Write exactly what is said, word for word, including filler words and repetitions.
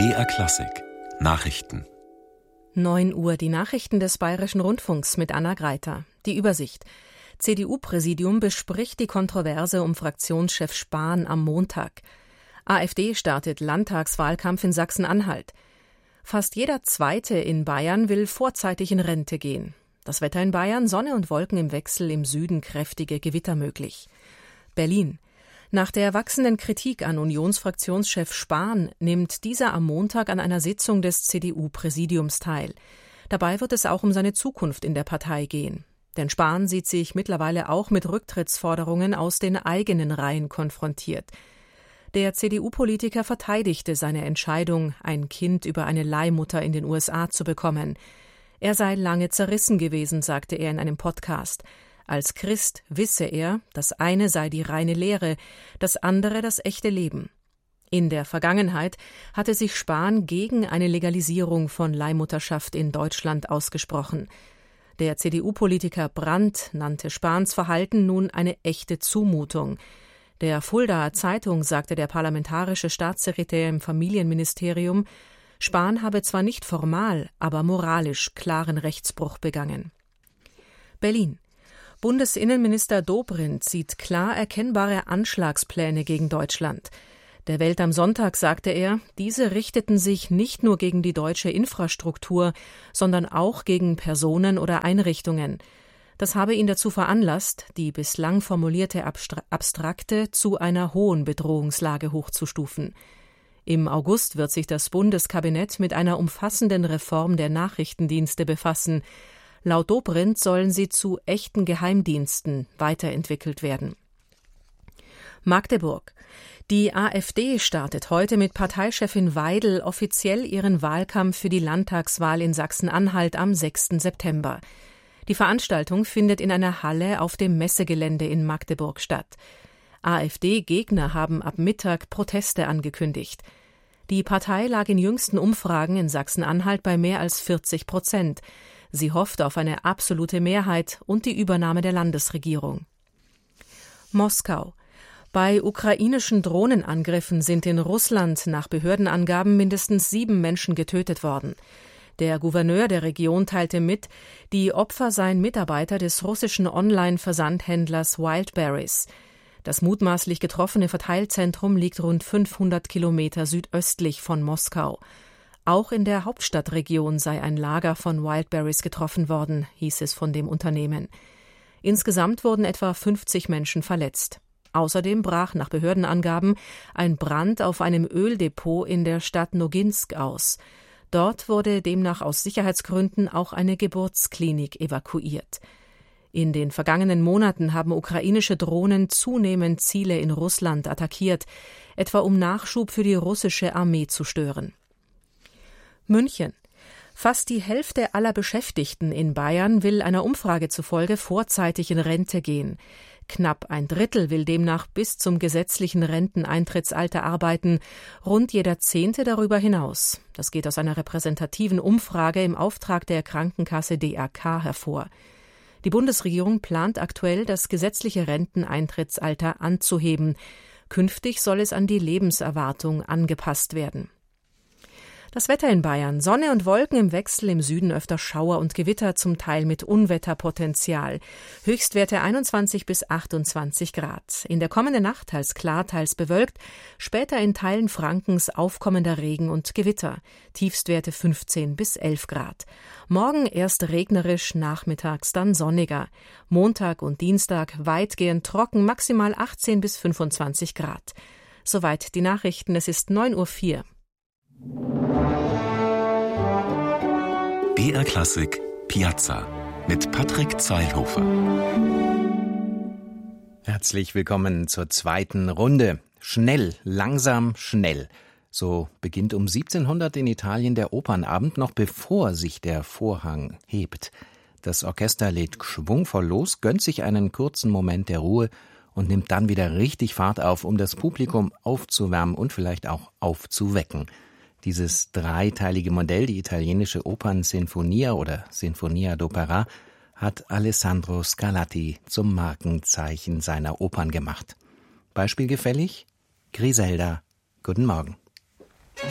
B R Klassik Nachrichten. neun Uhr, die Nachrichten des Bayerischen Rundfunks mit Anna Greiter. Die Übersicht. C D U-Präsidium bespricht die Kontroverse um Fraktionschef Spahn am Montag. AfD startet Landtagswahlkampf in Sachsen-Anhalt. Fast jeder Zweite in Bayern will vorzeitig in Rente gehen. Das Wetter in Bayern: Sonne und Wolken im Wechsel, im Süden kräftige Gewitter möglich. Berlin. Nach der wachsenden Kritik an Unionsfraktionschef Spahn nimmt dieser am Montag an einer Sitzung des C D U-Präsidiums teil. Dabei wird es auch um seine Zukunft in der Partei gehen. Denn Spahn sieht sich mittlerweile auch mit Rücktrittsforderungen aus den eigenen Reihen konfrontiert. Der C D U-Politiker verteidigte seine Entscheidung, ein Kind über eine Leihmutter in den U S A zu bekommen. Er sei lange zerrissen gewesen, sagte er in einem Podcast. Als Christ wisse er, das eine sei die reine Lehre, das andere das echte Leben. In der Vergangenheit hatte sich Spahn gegen eine Legalisierung von Leihmutterschaft in Deutschland ausgesprochen. Der C D U-Politiker Brandt nannte Spahns Verhalten nun eine echte Zumutung. Der Fuldaer Zeitung sagte der parlamentarische Staatssekretär im Familienministerium, Spahn habe zwar nicht formal, aber moralisch klaren Rechtsbruch begangen. Berlin. Bundesinnenminister Dobrindt sieht klar erkennbare Anschlagspläne gegen Deutschland. Der Welt am Sonntag sagte er, diese richteten sich nicht nur gegen die deutsche Infrastruktur, sondern auch gegen Personen oder Einrichtungen. Das habe ihn dazu veranlasst, die bislang formulierte Abstrakte zu einer hohen Bedrohungslage hochzustufen. Im August wird sich das Bundeskabinett mit einer umfassenden Reform der Nachrichtendienste befassen. Laut Dobrindt sollen sie zu echten Geheimdiensten weiterentwickelt werden. Magdeburg. Die AfD startet heute mit Parteichefin Weidel offiziell ihren Wahlkampf für die Landtagswahl in Sachsen-Anhalt am sechsten September. Die Veranstaltung findet in einer Halle auf dem Messegelände in Magdeburg statt. AfD-Gegner haben ab Mittag Proteste angekündigt. Die Partei lag in jüngsten Umfragen in Sachsen-Anhalt bei mehr als vierzig Prozent. Sie hofft auf eine absolute Mehrheit und die Übernahme der Landesregierung. Moskau. Bei ukrainischen Drohnenangriffen sind in Russland nach Behördenangaben mindestens sieben Menschen getötet worden. Der Gouverneur der Region teilte mit, die Opfer seien Mitarbeiter des russischen Online-Versandhändlers Wildberries. Das mutmaßlich getroffene Verteilzentrum liegt rund fünfhundert Kilometer südöstlich von Moskau. Auch in der Hauptstadtregion sei ein Lager von Wildberries getroffen worden, hieß es von dem Unternehmen. Insgesamt wurden etwa fünfzig Menschen verletzt. Außerdem brach nach Behördenangaben ein Brand auf einem Öldepot in der Stadt Noginsk aus. Dort wurde demnach aus Sicherheitsgründen auch eine Geburtsklinik evakuiert. In den vergangenen Monaten haben ukrainische Drohnen zunehmend Ziele in Russland attackiert, etwa um Nachschub für die russische Armee zu stören. München. Fast die Hälfte aller Beschäftigten in Bayern will einer Umfrage zufolge vorzeitig in Rente gehen. Knapp ein Drittel will demnach bis zum gesetzlichen Renteneintrittsalter arbeiten, rund jeder Zehnte darüber hinaus. Das geht aus einer repräsentativen Umfrage im Auftrag der Krankenkasse D R K hervor. Die Bundesregierung plant aktuell, das gesetzliche Renteneintrittsalter anzuheben. Künftig soll es an die Lebenserwartung angepasst werden. Das Wetter in Bayern: Sonne und Wolken im Wechsel, im Süden öfter Schauer und Gewitter, zum Teil mit Unwetterpotenzial. Höchstwerte einundzwanzig bis achtundzwanzig Grad. In der kommenden Nacht teils klar, teils bewölkt. Später in Teilen Frankens aufkommender Regen und Gewitter. Tiefstwerte fünfzehn bis elf Grad. Morgen erst regnerisch, nachmittags dann sonniger. Montag und Dienstag weitgehend trocken, maximal achtzehn bis fünfundzwanzig Grad. Soweit die Nachrichten. Es ist neun Uhr vier. B R Klassik Piazza mit Patrick Zeilhofer. Herzlich willkommen zur zweiten Runde. Schnell, langsam, schnell. So beginnt um siebzehnhundert in Italien der Opernabend, noch bevor sich der Vorhang hebt. Das Orchester lädt schwungvoll los, gönnt sich einen kurzen Moment der Ruhe und nimmt dann wieder richtig Fahrt auf, um das Publikum aufzuwärmen und vielleicht auch aufzuwecken. Dieses dreiteilige Modell, die italienische Opernsinfonia oder Sinfonia d'Opera, hat Alessandro Scarlatti zum Markenzeichen seiner Opern gemacht. Beispielgefällig? Griselda. Guten Morgen.